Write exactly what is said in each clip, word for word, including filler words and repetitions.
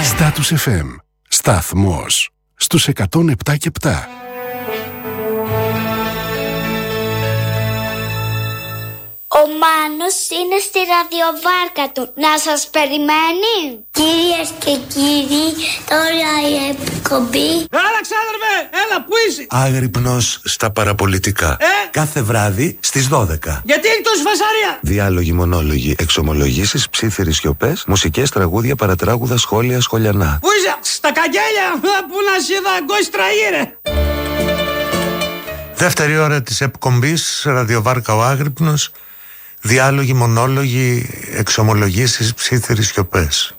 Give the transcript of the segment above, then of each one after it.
Status εφ εμ. Σταθμός στους εκατόν επτά και επτά. Ο Μάνος είναι στη ραδιοβάρκα του. Να σας περιμένει. Κυρίες και κύριοι, τώρα η εκπομπή. Έλα ξάδερφε, έλα που είσαι. Άγρυπνος στα παραπολιτικά. Ε? Κάθε βράδυ στις δώδεκα. Γιατί έχει τόση φασαρία. Διάλογοι, μονόλογοι, εξομολογήσεις, ψίθυροι σιωπές, μουσικές, τραγούδια, παρατράγουδα, σχόλια, σχολιανά. Πού είσαι, στα καγγέλια, που να σε δαγκώσει τραγύρε. Δεύτερη ώρα της εκπομπής, ραδιοβάρκα ο Άγρυπνος. Διάλογοι, μονόλογοι, εξομολογήσεις, ψίθυροι σιωπές.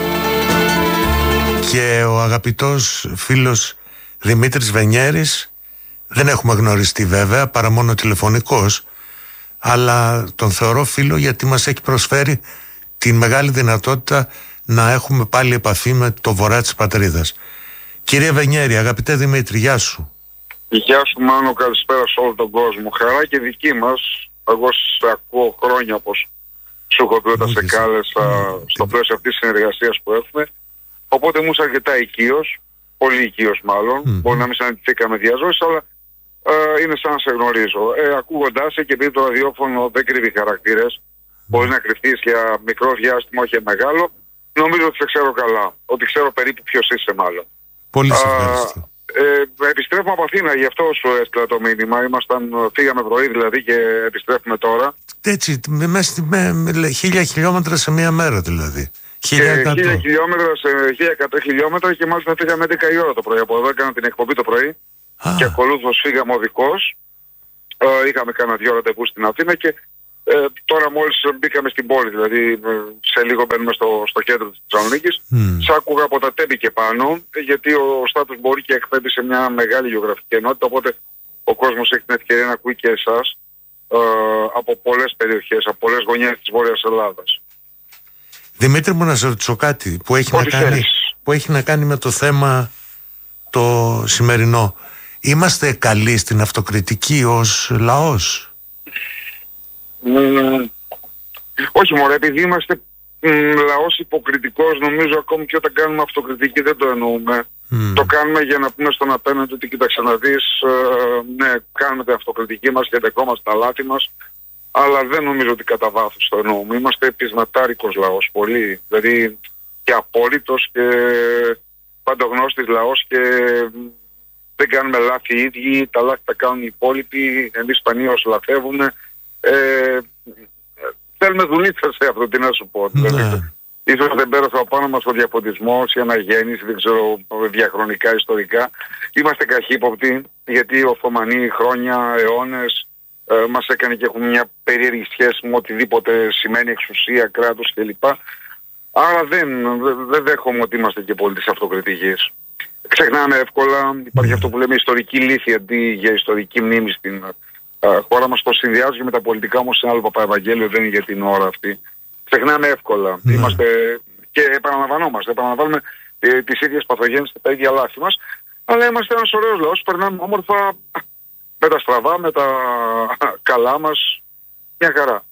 Και ο αγαπητός φίλος Δημήτρης Βενιέρης, δεν έχουμε γνωριστεί βέβαια, παρά μόνο τηλεφωνικός, αλλά τον θεωρώ φίλο γιατί μας έχει προσφέρει την μεγάλη δυνατότητα να έχουμε πάλι επαφή με το βορρά της πατρίδας. Κύριε Βενιέρη, αγαπητέ Δημήτρη, γεια σου. Γεια σου Μάνο, καλησπέρα σε όλο τον κόσμο. Χαρά και δική μας. Εγώ σε ακούω χρόνια, όπως σου έχω πει όταν σε κάλεσα στο πλαίσιο αυτής της συνεργασίας που έχουμε. Οπότε μου είσαι αρκετά οικείος, πολύ οικείος μάλλον. Mm. Μπορεί να μην συναντηθήκαμε διαζώσεις, αλλά ε, είναι σαν να σε γνωρίζω. Ε, ακούγοντάς σε και επειδή το ραδιόφωνο δεν κρύβει χαρακτήρες, mm. μπορεί να κρυφτείς για μικρό διάστημα, όχι για μεγάλο. Νομίζω ότι σε ξέρω καλά. Ότι ξέρω περίπου ποιος είσαι μάλλον. Πολύ σε ευχαριστώ. Ε, επιστρέφουμε από Αθήνα, γι' αυτό σου έστειλα το μήνυμα. Ήμασταν, φύγαμε πρωί δηλαδή και επιστρέφουμε τώρα. Έτσι, με, με, με χίλια χιλιόμετρα σε μία μέρα δηλαδή. χίλια χιλιόμετρα σε χίλια εκατό χιλιόμετρα και μάλιστα φύγαμε έντεκα η ώρα το πρωί. Από εδώ έκανα την εκπομπή το πρωί ah. και ακολούθως φύγαμε οδικός. Ε, είχαμε κάνα δυο ραντεβού στην Αθήνα και ε, τώρα μόλις μπήκαμε στην πόλη, δηλαδή σε λίγο μπαίνουμε στο, στο κέντρο της Θεσσαλονίκης. Mm. Σ' άκουγα από τα τέμπη και πάνω, γιατί ο Στάτους μπορεί και εκπέμπει σε μια μεγάλη γεωγραφική ενότητα, οπότε ο κόσμος έχει την ευκαιρία να ακούει και εσάς ε, από πολλές περιοχές, από πολλές γωνιές της Βόρειας Ελλάδας. Δημήτρη μου, να σε ρωτήσω κάτι που έχει, να κάνει, που έχει να κάνει με το θέμα το σημερινό. Είμαστε καλοί στην αυτοκριτική ως λαός? Mm, όχι μωρέ, επειδή είμαστε mm, λαός υποκριτικός, νομίζω ακόμη και όταν κάνουμε αυτοκριτική δεν το εννοούμε. Mm. Το κάνουμε για να πούμε στον απέναντι ότι κοίταξε να δεις, ε, ναι, κάνουμε την αυτοκριτική μας και δεκόμαστε τα λάθη μας, αλλά δεν νομίζω ότι κατά βάθος το εννοούμε. Είμαστε πεισματάρικος λαός, πολύ, δηλαδή και απόλυτος και παντογνώστης λαός και δεν κάνουμε λάθη οι ίδιοι, τα λάθη τα κάνουν οι υπόλοιποι, εμείς σπανίως λαθεύουμε. Ε, θέλουμε δουλίτσα σε αυτό, τι να σου πω. Ναι. Δηλαδή, ίσως δεν πέρασε από πάνω μας ο διαφωτισμός, η αναγέννηση, δεν ξέρω, διαχρονικά, ιστορικά. Είμαστε καχύποπτοι, γιατί οι Οθωμανοί χρόνια, αιώνες, ε, μας έκανε και έχουμε μια περίεργη σχέση με οτιδήποτε σημαίνει εξουσία, κράτος κλπ. Άρα δεν, δεν δέχομαι ότι είμαστε και πολύ της αυτοκριτικής. Ξεχνάμε εύκολα, υπάρχει αυτό που λέμε ιστορική λύθη αντί για ιστορική μνήμη στην Uh, χώρα μας. Το συνδυάζει με τα πολιτικά, όμως είναι άλλο Παπαευαγγέλιο, δεν είναι για την ώρα αυτή. Ξεχνάμε εύκολα. Mm. Είμαστε και επαναλαμβανόμαστε. Επαναλαμβάνουμε ε, τις ίδιες παθογένειες και τα ίδια λάθη μας. Αλλά είμαστε ένας ωραίος λαός. Περνάμε όμορφα με τα στραβά, με τα καλά μας. Μια χαρά.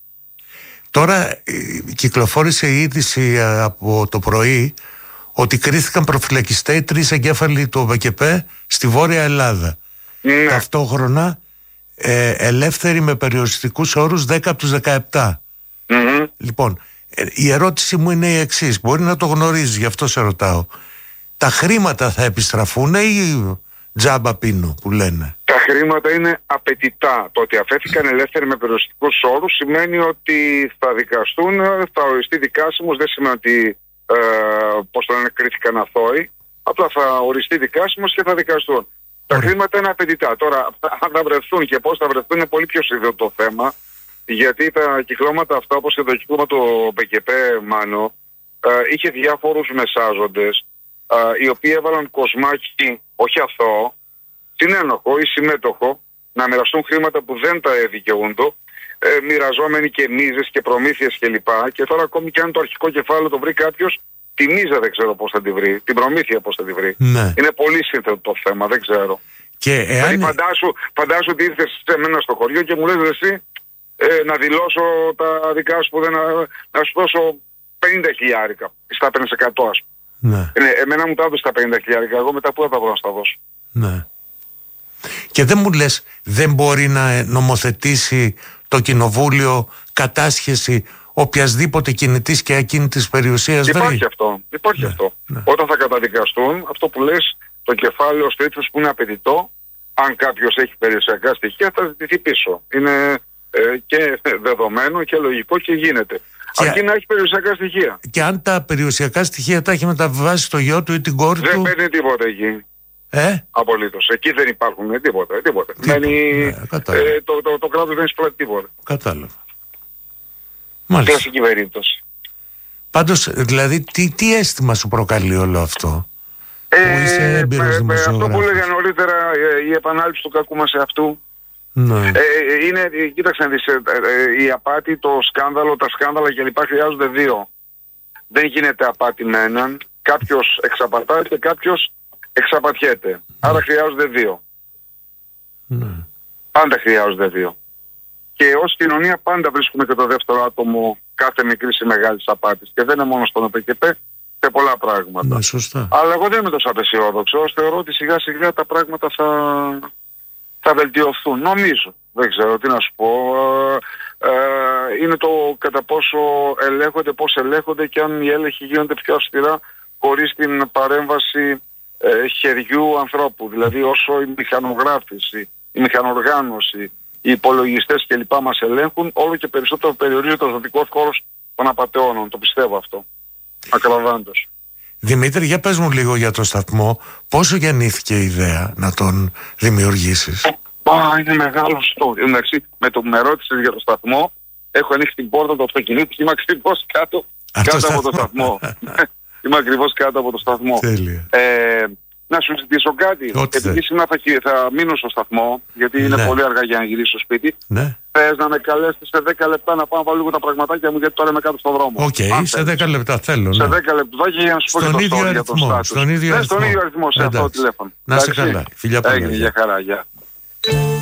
Τώρα ε, κυκλοφόρησε η είδηση από το πρωί ότι κρίθηκαν προφυλακιστές τρεις εγκέφαλοι του ΟΒΚΕΠ στη Βόρεια Ελλάδα. Ναι. Ταυτόχρονα Ε, ελεύθεροι με περιοριστικούς όρους δέκα από τους δεκαεπτά. Mm-hmm. Λοιπόν, ε, η ερώτηση μου είναι η εξής. Μπορεί να το γνωρίζεις, γι' αυτό σε ρωτάω. Τα χρήματα θα επιστραφούν ή τζάμπα πίνω που λένε? Τα χρήματα είναι απαιτητά. Το ότι αφέθηκαν ελεύθεροι με περιοριστικούς όρους σημαίνει ότι θα δικαστούν, θα οριστεί δικάσιμος. Δεν σημαίνει ότι ε, πώς το λένε, κρίθηκαν αθώοι. Απλά θα οριστεί δικάσιμος και θα δικαστούν. Τα Ωραία. χρήματα είναι απαιτητά. Τώρα, αν θα βρεθούν και πώς θα βρεθούν είναι πολύ πιο σύνδετο το θέμα, γιατί τα κυκλώματα αυτά, όπως και το κυκλώμα του ΟΒΚΕΠ, Μάνο, ε, είχε διάφορους μεσάζοντες, ε, οι οποίοι έβαλαν κοσμάκι, όχι αθώο, συνένοχο ή συμμέτοχο, να μοιραστούν χρήματα που δεν τα δικαιούνται, ε, μοιραζόμενοι και μίζες και προμήθειες κλπ. Και, και τώρα, ακόμη και αν το αρχικό κεφάλαιο το βρει κάποιος, τη μίζα δεν ξέρω πώς θα τη βρει, την προμήθεια πώς θα τη βρει. Ναι. Είναι πολύ σύνθετο το θέμα, δεν ξέρω. Και εάν... Δηλαδή φαντάσου, φαντάσου ότι ήρθες σε μένα στο χωριό και μου λες εσύ ε, να δηλώσω τα δικά σου που δεν να, να σου δώσω πενήντα χιλιάρικα. Εσύ θα παίρνεις εκατό, ας πούμε. Ναι. Ε, εμένα μου τα έδωσε τα πενήντα χιλιάρικα, εγώ μετά πού θα τα βρω να στα δώσω. Ναι. Και δεν μου λες, δεν μπορεί να νομοθετήσει το κοινοβούλιο κατάσχεση οποιασδήποτε κινητής και ακίνητης περιουσίας βρει? Υπάρχει αυτό. Υπάρχει Ναι, αυτό. ναι. Όταν θα καταδικαστούν, αυτό που λες, το κεφάλαιο στο ύψος που είναι απαιτητό, αν κάποιος έχει περιουσιακά στοιχεία, θα ζητηθεί πίσω. Είναι ε, και δεδομένο και λογικό και γίνεται. Και... Αρκεί να έχει περιουσιακά στοιχεία. Και αν τα περιουσιακά στοιχεία τα έχει μεταβιβάσει στο γιο του ή την κόρη Δεν του. παίρνει τίποτα εκεί. Ε? Απολύτως. Εκεί δεν υπάρχουν τίποτα. τίποτα. Τίποτα. Μένει, Ναι, κατάλαβα. ε, το, το, το κράτος δεν εισπράττει τίποτα. Κατάλαβα. Μάλιστα. Κλασική περίπτωση. Πάντως, δηλαδή, τι, τι αίσθημα σου προκαλεί όλο αυτό? Ε, Που είσαι έμπειρος με, με αυτό που δημοσιογράφος. έλεγα νωρίτερα, ε, η επανάληψη του κακού μας εαυτού. Ναι. Ε, ε, είναι, ε, κοίταξε να δεις, ε, ε, η απάτη, το σκάνδαλο, τα σκάνδαλα κλπ. Χρειάζονται δύο. Δεν γίνεται απάτη με έναν. Κάποιος εξαπατάει και κάποιος εξαπατιέται. Άρα χρειάζονται δύο. Ναι. Πάντα χρειάζονται δύο. Και ως κοινωνία πάντα βρίσκουμε και το δεύτερο άτομο κάθε μικρής ή μεγάλης απάτης. Και δεν είναι μόνο στον ΟΠΕΚΕΠΕ, σε πολλά πράγματα. Ναι, σωστά. Αλλά εγώ δεν είμαι τόσο απεσιόδοξος. Θεωρώ ότι σιγά σιγά τα πράγματα θα, θα βελτιωθούν. Νομίζω. Δεν ξέρω τι να σου πω. Ε, ε, είναι το κατά πόσο ελέγχονται, πώς ελέγχονται και αν οι έλεγχοι γίνονται πιο αυστηρά χωρίς την παρέμβαση ε, χεριού ανθρώπου. Δηλαδή όσο η μηχανογράφηση, η μηχανοργάνωση, οι υπολογιστές κλπ. Μας ελέγχουν, όλο και περισσότερο περιορίζεται ο δοτικός χώρος των απατεώνων. Το πιστεύω αυτό. Ακραδάντως. Δημήτρη, για πες μου λίγο για το σταθμό. Πόσο γεννήθηκε η ιδέα να τον δημιουργήσεις? Α, είναι μεγάλο story. Εντάξει, με το που με ρώτησες για το σταθμό, έχω ανοίξει την πόρτα του αυτοκινήτου και είμαι ακριβώς κάτω, κάτω από το σταθμό. Είμαι ακριβώς κάτω από το σταθμό. Τέλεια. Ε, να σου ζητήσω κάτι. Ό,τι Επειδή θες. σήμερα θα, θα μείνω στο σταθμό, γιατί είναι Ναι. πολύ αργά για να γυρίσω στο σπίτι. Ναι. Θες να με καλέσεις σε δέκα λεπτά να πάω να βάλω λίγο τα πραγματάκια μου, γιατί τώρα είμαι κάτω στον δρόμο. Οκ, Αν σε θέλεις. δέκα λεπτά θέλω. Σε Ναι. δέκα λεπτάκια για να σου πω Στον και το ίδιο story για τον αριθμό, status. στον ίδιο Ναι, αριθμό. στον ίδιο αριθμό, σε αυτό το Εντάξει. τηλέφωνο. Να είσαι Εντάξει. καλά. Φιλιά πολλά. Έγινε, για χαρά, γεια.